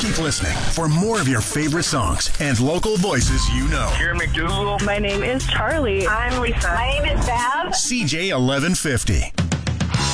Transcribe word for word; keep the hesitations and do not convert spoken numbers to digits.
Keep listening for more of your favorite songs and local voices you know. Karen McDougal. My name is Charlie. I'm Lisa. My name is Bab. C J eleven fifty.